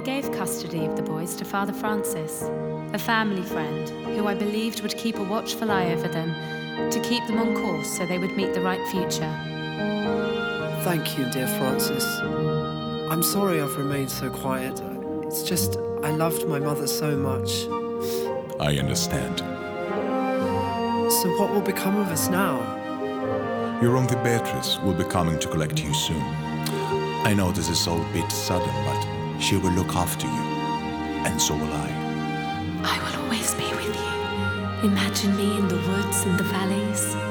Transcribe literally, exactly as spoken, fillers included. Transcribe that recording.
gave custody of the boys to Father Francis, a family friend who I believed would keep a watchful eye over them to keep them on course so they would meet the right future. Thank you, dear Francis. I'm sorry I've remained so quiet. It's just, I loved my mother so much. I understand. So what will become of us now? Your Uncle Beatrice will be coming to collect you soon. I know this is all a bit sudden, but she will look after you. And so will I. I will always be with you. Imagine me in the woods and the valleys,